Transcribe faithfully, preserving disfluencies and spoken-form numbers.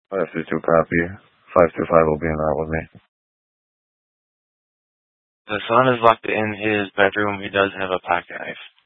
five two two copy. five two five will be in route with me. The son is locked in his bedroom. He does have a pocket knife.